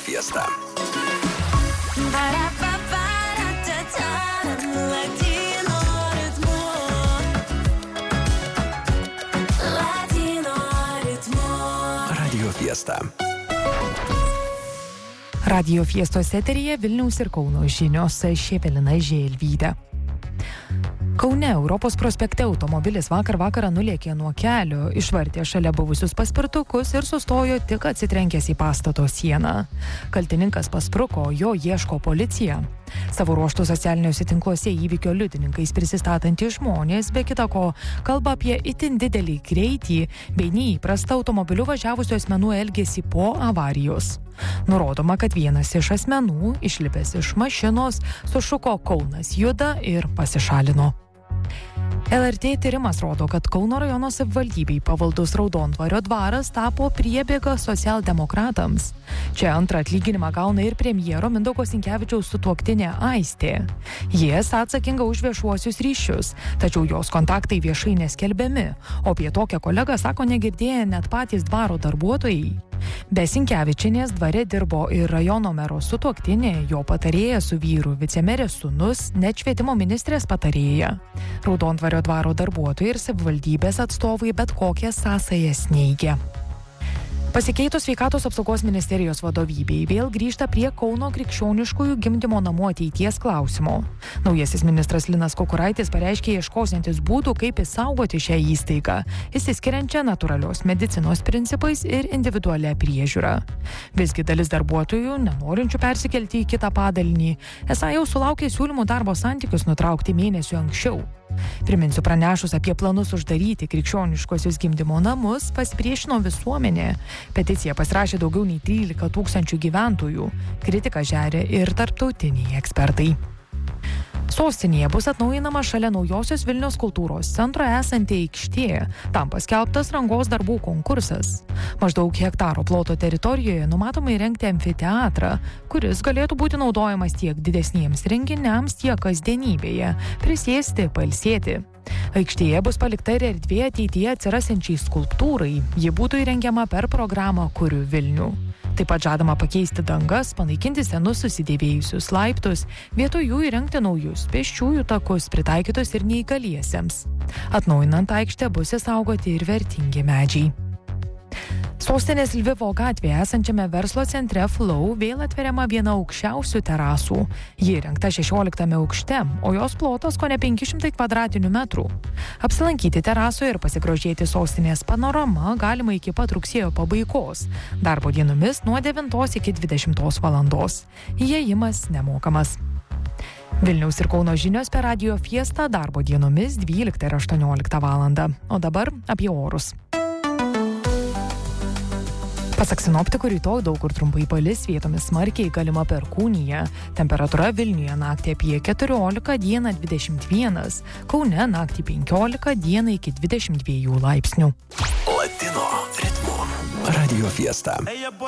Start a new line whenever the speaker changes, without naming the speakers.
Fiesta. Radio Fiesta.
Radio Fiestos eteryje Vilniaus ir Kauno žinios, Evelina Želvytė. Kaune Europos prospekte automobilis vakar vakarą nulėkė nuo kelio, išvartė šalia buvusius paspirtukus ir sustojo tik atsitrenkęs į pastato sieną. Kaltininkas paspruko, jo ieško policija. Savo ruožtų socialiniuose tinkluose įvykio liudininkais prisistatantys žmonės, be kita ko, kalba apie itin didelį greitį bei neįprastą automobiliu važiavusių asmenų elgesį po avarijos. Nurodoma, kad vienas iš asmenų, išlipęs iš mašinos, sušuko "Kaunas juda" ir pasišalino. LRT tyrimas rodo, kad Kauno rajono savivaldybei pavaldus Raudondvario dvaras tapo priebėga socialdemokratams. Čia antrą atlyginimą gauna ir premjero Mindaugo Sinkevičiaus sutuoktinė Aistė. Jie atsakinga už viešuosius ryšius, tačiau jos kontaktai viešai neskelbiami, o apie tokią kolegą sako negirdėję net patys dvaro darbuotojai. Be Sinkevičienės dvare dirbo ir rajono mero sutuoktinė, jo patarėja su vyru, vicemerės sūnus, net švietimo ministrės patarėja. Raudondvario dvaro darbuotojai ir savivaldybės atstovai bet kokias sąsajas neigia. Pasikeitus sveikatos apsaugos ministerijos vadovybei vėl grįžta prie Kauno krikščioniškųjų gimdymo namų ateities klausimo. Naujasis ministras Linas Kukuraitis pareiškė ieškosiantis būdų, kaip išsaugoti šią įstaigą, išsiskiriančią natūralios medicinos principais ir individualią priežiūrą. Visgi dalis darbuotojų, nenorinčių persikelti į kitą padalinį, esą jau sulaukė siūlymų darbo santykius nutraukti mėnesiu anksčiau. Priminsiu, pranešus apie planus uždaryti krikščioniškosius gimdymo namus, pasipriešino visuomenė. Peticiją pasirašė daugiau nei 13 000 gyventojų. Kritiką žeria ir tarptautiniai ekspertai. Sostinėje bus atnaujinama šalia naujosios Vilniaus kultūros centro esanti aikštė. Tam paskelbtas rangos darbų konkursas. Maždaug hektaro ploto teritorijoje numatoma įrengti amfiteatrą, kuris galėtų būti naudojamas tiek didesniems renginiams, tiek kasdienybėje, prisėsti, pailsėti. Aikštėje bus palikta ir erdvė ateityje atsirasančiai skulptūrai. Ji būtų įrengiama per programą Kuriu Vilnių. Taip pat žadama pakeisti dangas, panaikinti senus susidėvėjusius laiptus, vietoj jų įrengti naujus pėsčiųjų takus pritaikytus ir neįgaliesiems. Atnaujinant aikštę bus išsaugoti ir vertingi medžiai. Sostinės Lvivo gatvėje esančiame verslo centre Flow vėl atveriama viena aukščiausių terasų. Ji įrengta 16 aukšte, o jos plotas kone 500 kvadratinių metrų. Apsilankyti terasoje ir pasigrožėti sostinės panorama galima iki pat rugsėjo pabaigos. Darbo dienomis nuo 9 iki 20 valandos. Įėjimas nemokamas. Vilniaus ir Kauno žinios per Radio Fiesta darbo dienomis 12 ir 18 valandą. O dabar apie orus. Pasak sinoptikų, rytoj daug kur trumpai palis, vietomis smarkiai galima perkūnija. Temperatūra Vilniuje naktį apie 14, dieną 21, Kaune naktį 15, dieną iki 22 laipsnių.
Latino ritmu. Radio Fiesta.